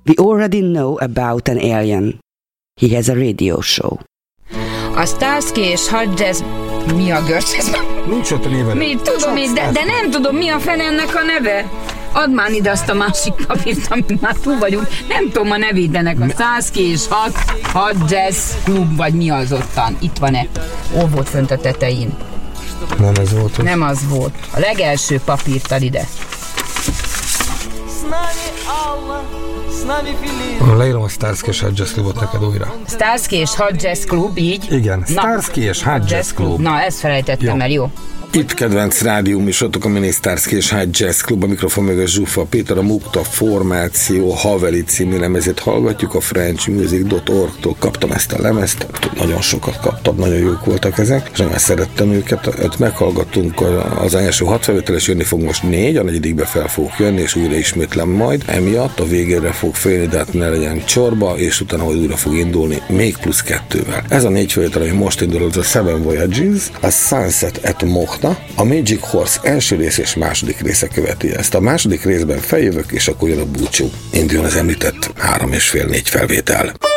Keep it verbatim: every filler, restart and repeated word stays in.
We already know about an alien. He has a radio show. A Starsky és Hutch, mi a görcs ez? Nincs ott a néve. Mi, tudom, mi, de, de nem tudom, mi a fene ennek a neve? Add már ide azt a másik papírt, amit már túl vagyunk. Nem tudom a nevét ennek a Starsky és Hutch Jazz Club, vagy mi az ottan. Itt van-e? Ó, volt fönt a tetején. Nem ez volt. Hogy... Nem az volt. A legelső papírt ad ide. Leírom a Starsky és Hutch Jazz Clubot neked újra. Starsky és Hutch Jazz Club, így? Igen, Starsky és Hutch Jazz Club. Na, ezt felejtettem el, jó. Itt kedvenc rádióműsorotok a Mini Starsky és Hutch Jazz Club, a mikrofon mögött Zsufa Péter, a Mukta formáció Haveli című lemezét hallgatjuk, a french music dot org-tól kaptam ezt a lemezt, nagyon sokat kaptam, nagyon jók voltak ezek, és nagyon szerettem őket, öt meghallgattunk az első hat felvételes, jönni fog most négy, a negyedikbe fel fogok jönni, és újra ismétlem majd, emiatt a végére fog félni, de hát ne legyen csorba, és utána hogy újra fog indulni, még plusz kettővel. Ez a négy felvétel, ami most indul, az a Seven Voyages, a Sunset at Mochna, a Magic Horse első rész és második része követi ezt. A második részben feljövök, és akkor jön a búcsú. Induljon az említett három és fél négy felvétel.